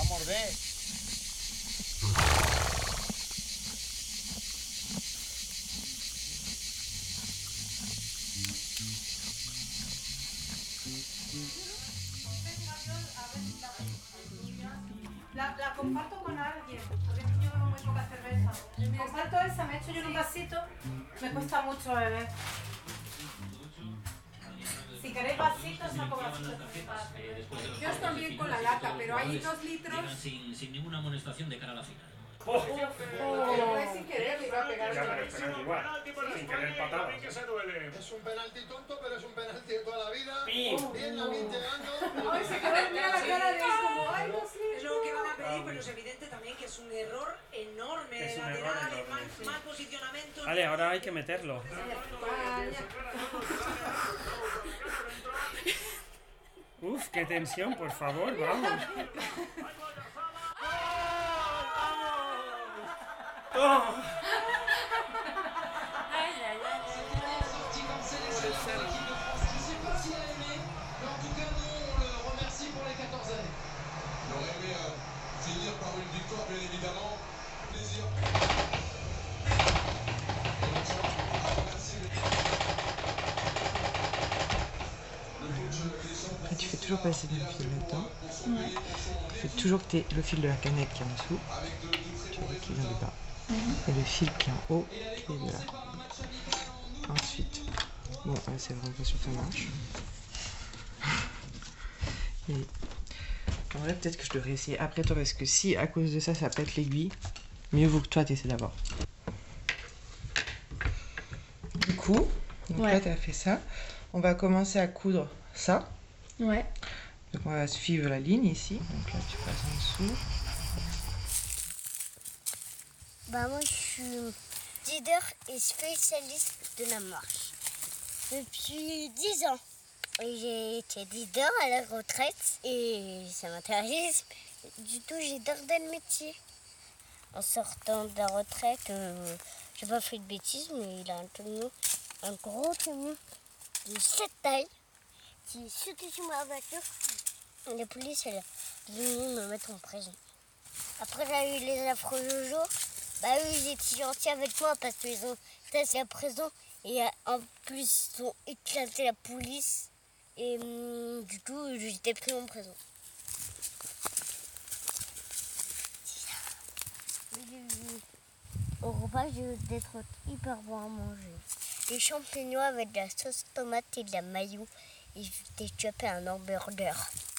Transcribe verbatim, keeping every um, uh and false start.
a morder. La, la comparto con alguien, porque yo bebo muy poca cerveza. Comparto esa, me echo yo en un vasito, me cuesta mucho beber. Si queréis vasitos, saco vasitos. Yo también con la lata, pero hay dos litros. Sin, sin ninguna amonestación de cara a la final. Oh, oh. Es sin querer, le iba a pegar. Ya, pero es penalti igual. Sin querer patada. Es un penalti tonto, pero es un penalti de toda la vida. ¡Pim! Bien, Lamin llegando. Ay, se quedó mira la cara de como, ay, no sé. Es lo que van a pedir, pero es evidente también que es un error enorme de Es un error lateral, enorme, mal, sí. mal posicionamiento. Vale, ahora hay que meterlo. Uf, qué tensión, por favor, vamos. ¡Oh! J'aurais aimé euh, finir par une victoire, bien évidemment. Plaisir. Après, tu fais toujours passer le fil là-dedans. Ouais. Tu fais toujours que t'aies le fil de la canette qui est en dessous, tu vois, qui vient du bas. Mm-hmm. Et le fil qui est en haut, qui est de là. Ensuite, bon, là, c'est vraiment pas sûr que ça marche. Et en vrai, peut-être que je devrais essayer après toi, parce que si à cause de ça, ça pète l'aiguille, mieux vaut que toi t'essaies d'abord. Du coup, donc ouais. Là, t'as fait ça. On va commencer à coudre ça. Ouais. Donc on va suivre la ligne ici. Donc là, tu passes en dessous. Bah moi, je suis leader et spécialiste de la marche. Depuis dix ans. J'ai été leader à la retraite et ça m'intéresse. Du tout, j'adore le métier. En sortant de la retraite, euh, j'ai pas fait de bêtises, mais il a un camion, un gros camion de cette taille qui est sauté sur ma voiture. Et la police, elle est venue me mettre en prison. Après, j'ai eu les affreux jours. Bah eux, ils étaient gentils avec moi parce qu'ils ont passé la prison. Et en plus, ils ont éclaté la police. Et hum, du coup, j'étais pris en prison. Au repas, je vais d'être hyper bon à manger. Des champignons avec de la sauce tomate et de la mayo. Et je vais développer un hamburger.